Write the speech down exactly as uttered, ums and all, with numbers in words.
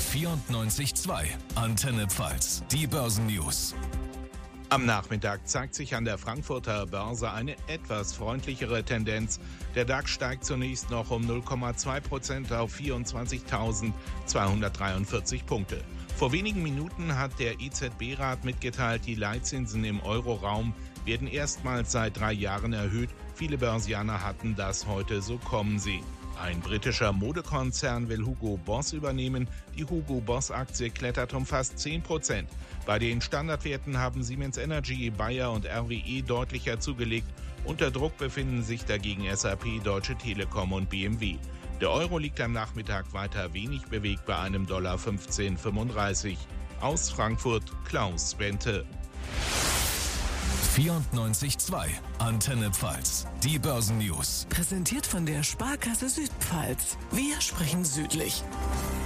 vierundneunzig Komma zwei Antenne Pfalz, die Börsennews. Am Nachmittag zeigt sich an der Frankfurter Börse eine etwas freundlichere Tendenz. Der DAX steigt zunächst noch um null Komma zwei Prozent auf vierundzwanzigtausendzweihundertdreiundvierzig Punkte. Vor wenigen Minuten hat der E Z B-Rat mitgeteilt, die Leitzinsen im Euroraum werden erstmals seit drei Jahren erhöht. Viele Börsianer hatten das heute so kommen sehen. Ein britischer Modekonzern will Hugo Boss übernehmen. Die Hugo Boss-Aktie klettert um fast zehn Prozent. Bei den Standardwerten haben Siemens Energy, Bayer und R W E deutlicher zugelegt. Unter Druck befinden sich dagegen S A P, Deutsche Telekom und B M W. Der Euro liegt am Nachmittag weiter wenig bewegt bei einem Dollar fünfzehn Komma fünfunddreißig. Aus Frankfurt Klaus Bente. vierundneunzig Komma zwei Antenne Pfalz, die Börsennews. Präsentiert von der Sparkasse Südpfalz. Wir sprechen südlich.